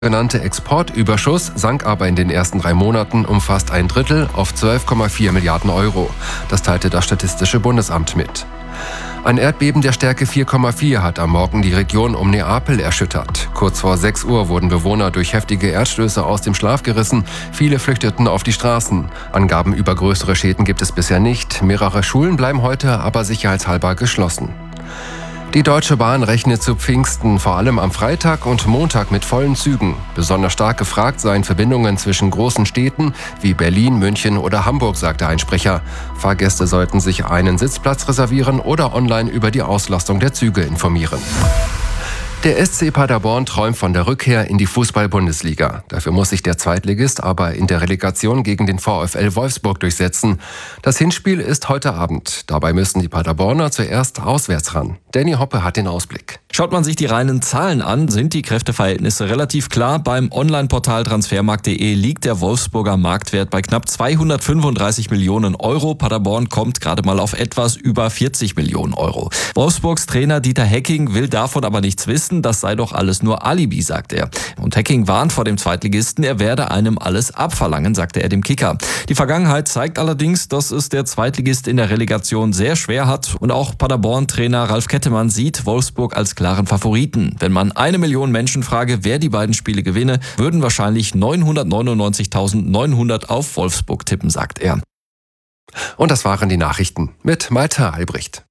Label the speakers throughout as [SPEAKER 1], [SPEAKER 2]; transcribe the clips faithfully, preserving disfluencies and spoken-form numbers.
[SPEAKER 1] genannte Exportüberschuss sank aber in den ersten drei Monaten um fast ein Drittel auf zwölf Komma vier Milliarden Euro. Das teilte das Statistische Bundesamt mit. Ein Erdbeben der Stärke vier Komma vier hat am Morgen die Region um Neapel erschüttert. Kurz vor sechs Uhr wurden Bewohner durch heftige Erdstöße aus dem Schlaf gerissen. Viele flüchteten auf die Straßen. Angaben über größere Schäden gibt es bisher nicht. Mehrere Schulen bleiben heute aber sicherheitshalber geschlossen. Die Deutsche Bahn rechnet zu Pfingsten vor allem am Freitag und Montag mit vollen Zügen. Besonders stark gefragt seien Verbindungen zwischen großen Städten wie Berlin, München oder Hamburg, sagte ein Sprecher. Fahrgäste sollten sich einen Sitzplatz reservieren oder online über die Auslastung der Züge informieren. Der S C Paderborn träumt von der Rückkehr in die Fußball-Bundesliga. Dafür muss sich der Zweitligist aber in der Relegation gegen den VfL Wolfsburg durchsetzen. Das Hinspiel ist heute Abend. Dabei müssen die Paderborner zuerst auswärts ran. Danny Hoppe hat den Ausblick.
[SPEAKER 2] Schaut man sich die reinen Zahlen an, sind die Kräfteverhältnisse relativ klar. Beim Online-Portal transfermarkt punkt de liegt der Wolfsburger Marktwert bei knapp zweihundertfünfunddreißig Millionen Euro. Paderborn kommt gerade mal auf etwas über vierzig Millionen Euro. Wolfsburgs Trainer Dieter Hecking will davon aber nichts wissen. Das sei doch alles nur Alibi, sagt er. Und Hecking warnt vor dem Zweitligisten, er werde einem alles abverlangen, sagte er dem Kicker. Die Vergangenheit zeigt allerdings, dass es der Zweitligist in der Relegation sehr schwer hat. Und auch Paderborn-Trainer Ralf Kettemann sieht Wolfsburg als klaren Favoriten. Wenn man eine Million Menschen frage, wer die beiden Spiele gewinne, würden wahrscheinlich neunhundertneunundneunzigtausendneunhundert auf Wolfsburg tippen, sagt er.
[SPEAKER 1] Und das waren die Nachrichten mit Malte Albrecht.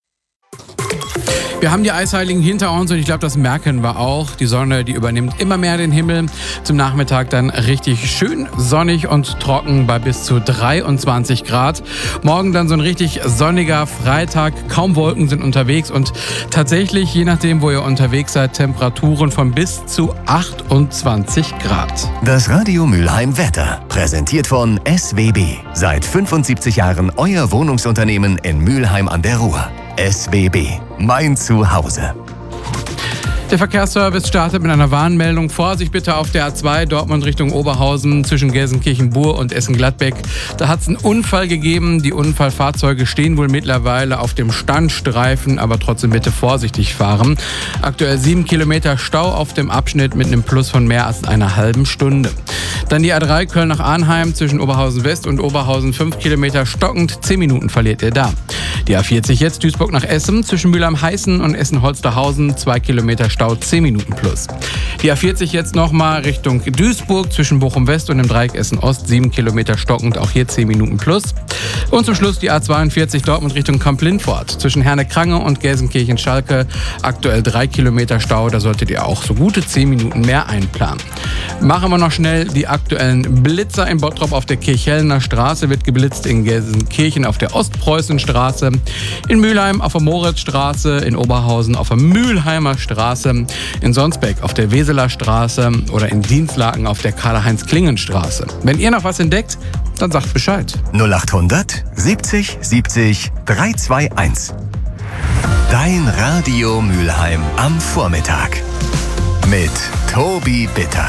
[SPEAKER 3] Wir haben die Eisheiligen hinter uns und ich glaube, das merken wir auch. Die Sonne, die übernimmt immer mehr den Himmel. Zum Nachmittag dann richtig schön sonnig und trocken bei bis zu dreiundzwanzig Grad. Morgen dann so ein richtig sonniger Freitag. Kaum Wolken sind unterwegs und tatsächlich, je nachdem, wo ihr unterwegs seid, Temperaturen von bis zu achtundzwanzig Grad.
[SPEAKER 4] Das Radio Mülheim Wetter, präsentiert von S W B. Seit fünfundsiebzig Jahren euer Wohnungsunternehmen in Mülheim an der Ruhr. S W B, mein Zuhause.
[SPEAKER 3] Der Verkehrsservice startet mit einer Warnmeldung. Vorsicht bitte auf der A zwei Dortmund Richtung Oberhausen zwischen Gelsenkirchen-Bur und Essen-Gladbeck. Da hat es einen Unfall gegeben. Die Unfallfahrzeuge stehen wohl mittlerweile auf dem Standstreifen, aber trotzdem bitte vorsichtig fahren. Aktuell sieben Kilometer Stau auf dem Abschnitt mit einem Plus von mehr als einer halben Stunde. Dann die A drei Köln nach Arnheim zwischen Oberhausen West und Oberhausen fünf Kilometer stockend. zehn Minuten verliert ihr da. Die A vierzig jetzt Duisburg nach Essen zwischen Mülheim-Heißen und Essen-Holsterhausen zwei Kilometer Stau, zehn Minuten plus. Die A vierzig jetzt nochmal Richtung Duisburg zwischen Bochum West und dem Dreieck Essen Ost, sieben Kilometer stockend, auch hier zehn Minuten plus. Und zum Schluss die A zweiundvierzig Dortmund Richtung Kamp-Lindfort zwischen Herne-Krange und Gelsenkirchen-Schalke, aktuell drei Kilometer Stau, da solltet ihr auch so gute zehn Minuten mehr einplanen. Machen wir noch schnell die aktuellen Blitzer in Bottrop auf der Kirchhellner Straße, wird geblitzt in Gelsenkirchen auf der Ostpreußenstraße, in Mülheim auf der Moritzstraße, in Oberhausen auf der Mülheimer Straße, in Sonsbeck auf der Weseler Straße oder in Dienstlaken auf der Karl-Heinz-Klingen-Straße. Wenn ihr noch was entdeckt, dann sagt Bescheid.
[SPEAKER 4] null achthundert siebzig siebzig dreihunderteinundzwanzig. Dein Radio Mülheim am Vormittag. Mit Tobi Bitter.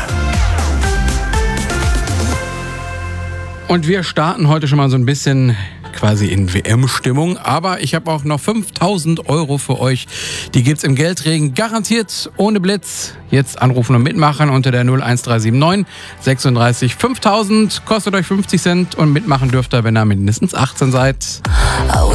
[SPEAKER 3] Und wir starten heute schon mal so ein bisschen quasi in W M-Stimmung. Aber ich habe auch noch fünftausend Euro für euch. Die gibt's im Geldregen garantiert ohne Blitz. Jetzt anrufen und mitmachen unter der null eins drei sieben neun sechsunddreißig fünftausend. Kostet euch fünfzig Cent und mitmachen dürft ihr, wenn ihr mindestens achtzehn seid.